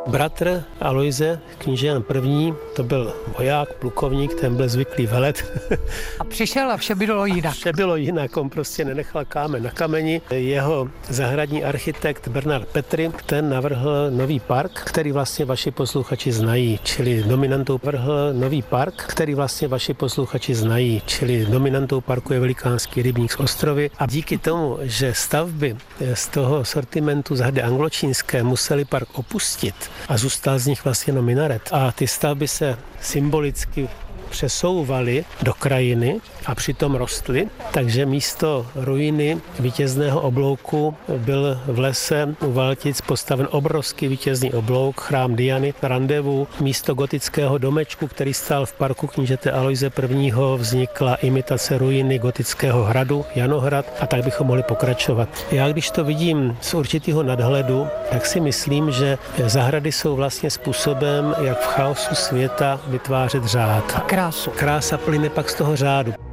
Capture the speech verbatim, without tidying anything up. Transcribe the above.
Bratr Alojze, kníže Jan I., to byl voják, plukovník, ten byl zvyklý velet. A přišel a vše bylo jinak. Vše bylo jinak, on prostě nenechal kámen na kameni. Jeho zahradní architekt Bernard Petry, ten navrhl nový park, který vlastně vaši posluchači znají, čili dominantou vrhl nový park, který vlastně vaši posluchači znají, čili dominantou parku je velikánský rybník z Ostrovy. A díky tomu, že stavby z toho sortimentu zahrady angločínské museli park opustit a zůstal z nich vlastně jenom minaret. A ty stavby se symbolicky přesouvaly do krajiny a přitom rostly, takže místo ruiny vítězného oblouku byl v lese u Valtic postaven obrovský vítězný oblouk, chrám Diany, randevu. Místo gotického domečku, který stál v parku knížete Alojze I., vznikla imitace ruiny gotického hradu, Janohrad, a tak bychom mohli pokračovat. Já když to vidím z určitého nadhledu, tak si myslím, že zahrady jsou vlastně způsobem, jak v chaosu světa vytvářet řád. Krásu. Krása plyne pak z toho řádu.